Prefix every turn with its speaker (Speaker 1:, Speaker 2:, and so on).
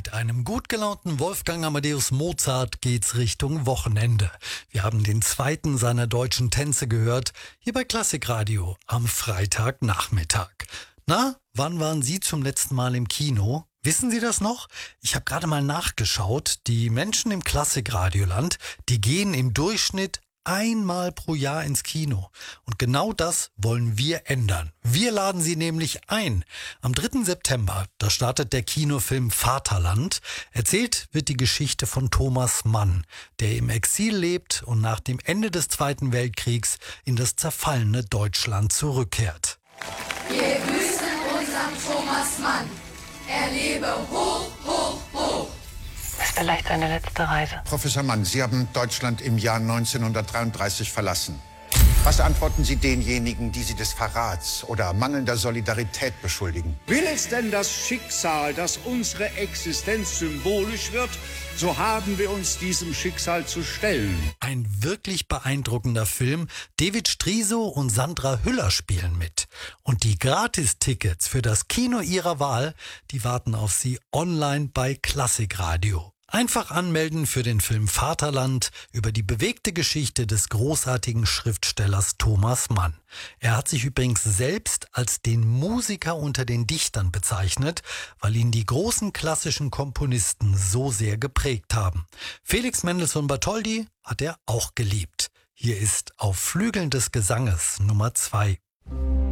Speaker 1: Mit einem gut gelaunten Wolfgang Amadeus Mozart geht's Richtung Wochenende. Wir haben den zweiten seiner deutschen Tänze gehört, hier bei Klassikradio am Freitagnachmittag. Na, wann waren Sie zum letzten Mal im Kino? Wissen Sie das noch? Ich habe gerade mal nachgeschaut. Die Menschen im Klassikradioland, die gehen im Durchschnitt einmal pro Jahr ins Kino. Und genau das wollen wir ändern. Wir laden Sie nämlich ein. Am 3. September, da startet der Kinofilm Vaterland. Erzählt wird die Geschichte von Thomas Mann, der im Exil lebt und nach dem Ende des Zweiten Weltkriegs in das zerfallene Deutschland zurückkehrt.
Speaker 2: Wir grüßen unseren Thomas Mann. Er lebe hoch, hoch, hoch.
Speaker 3: Das ist vielleicht seine letzte Reise.
Speaker 4: Professor Mann, Sie haben Deutschland im Jahr 1933 verlassen. Was antworten Sie denjenigen, die Sie des Verrats oder mangelnder Solidarität beschuldigen?
Speaker 5: Will es denn das Schicksal, dass unsere Existenz symbolisch wird, so haben wir uns diesem Schicksal zu stellen.
Speaker 1: Ein wirklich beeindruckender Film. David Striso und Sandra Hüller spielen mit. Und die Gratis-Tickets für das Kino Ihrer Wahl, die warten auf Sie online bei Klassikradio. Einfach anmelden für den Film Vaterland über die bewegte Geschichte des großartigen Schriftstellers Thomas Mann. Er hat sich übrigens selbst als den Musiker unter den Dichtern bezeichnet, weil ihn die großen klassischen Komponisten so sehr geprägt haben. Felix Mendelssohn Bartholdy hat er auch geliebt. Hier ist Auf Flügeln des Gesanges Nummer 2.